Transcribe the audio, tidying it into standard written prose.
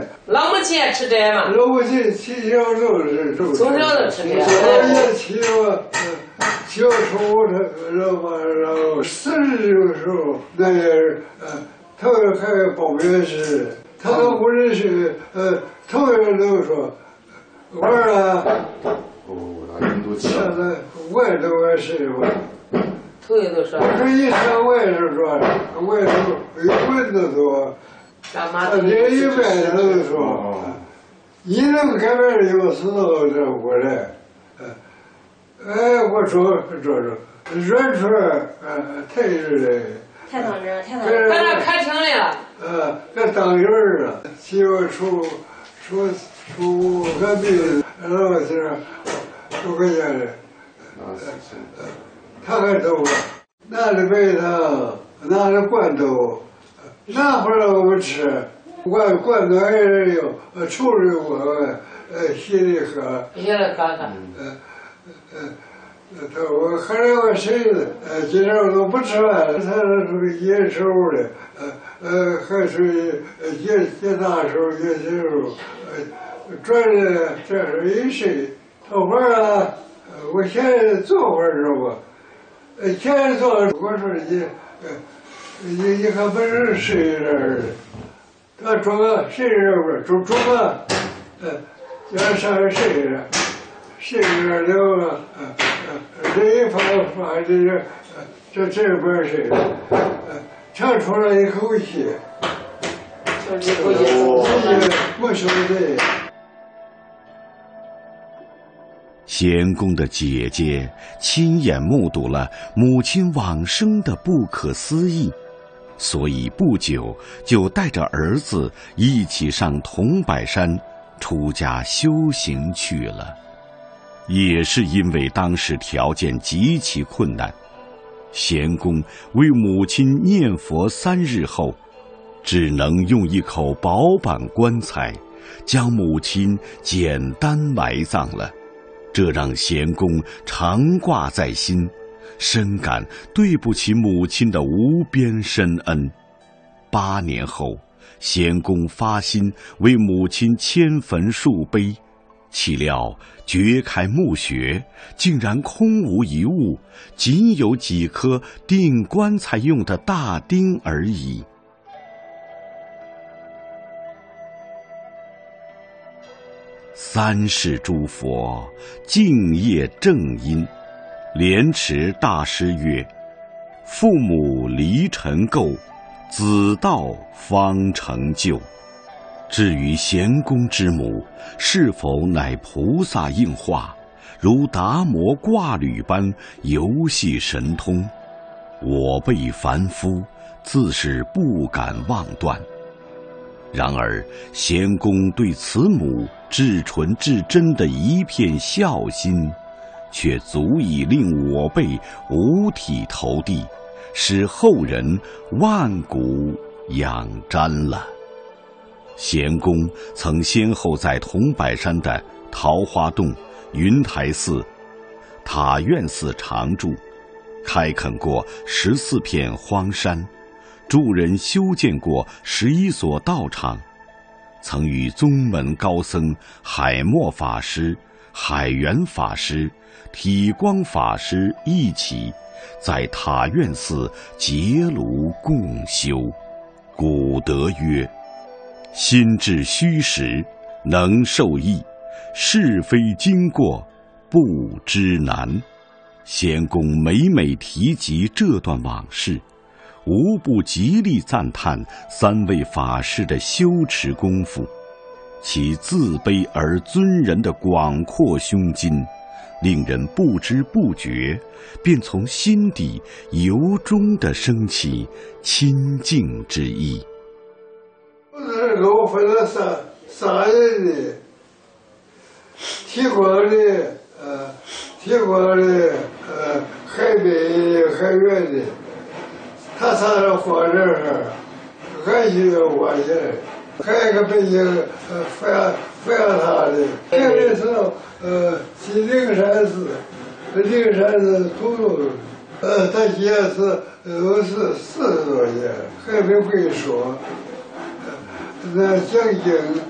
老母亲也吃这嘛？ 老母亲从小都从小都吃这。 也小时候然后40的时候，那也他还保健室，他都不认识，头人都说玩了。现在外头也是吧。 头人都说。 我说一上外头说，外头有蚊子多。他这一般都说，你能改变有事都这过来。我说软出来，太热了。 太烫人，太烫人。把那开成了。 这当人了，媳妇出个病，然后是5块钱的。他还走了，拿着白糖，拿着罐头，拿回来我们吃。罐头还是有，抽着我稀里喝。 稀里喝喝。 他我后来我婶子，今天我都不吃饭了，他属于野手的，还属于野大手、野小手，转的这是一岁，头发啊，我现在做会儿知道吧？现在做，我说你还不是谁人的？他装个谁人不？装个，要上谁人？谁人了？这一发这边谁？长出来一口气，我说的。 贤公的姐姐亲眼目睹了母亲往生的不可思议，所以不久就带着儿子一起上桐柏山出家修行去了。也是因为当时条件极其困难，贤公为母亲念佛3日后，只能用一口薄板棺材将母亲简单埋葬了。这让贤公常挂在心，深感对不起母亲的无边深恩。8年后，贤公发心为母亲迁坟树碑，岂料掘开墓穴，竟然空无一物，仅有几颗钉棺材用的大钉而已。3世诸佛敬业正因，莲池大师曰：父母离尘垢，子道方成就。至于贤公之母是否乃菩萨应化，如达摩挂履般游戏神通，我辈凡夫自是不敢妄断。然而贤公对慈母至纯至真的一片孝心，却足以令我辈五体投地，使后人万古仰瞻了。贤公曾先后在桐柏山的桃花洞、云台寺、塔院寺常住，开垦过14片荒山，助人修建过11所道场，曾与宗门高僧海默法师、海源法师、体光法师一起在塔院寺结庐共修。古德曰：心至虚实，能受益；是非经过，不知难。贤公每每提及这段往事，无不极力赞叹3位法师的修持功夫，其自卑而尊人的广阔胸襟，令人不知不觉便从心底由衷地升起亲近之意。 给我分了三人的，提光的，海北的，海远的，他仨人活这儿，还有我这，还有一个北京反他的，这个是西灵山寺，灵山寺土豆，他也是40多年，还没会说。那讲经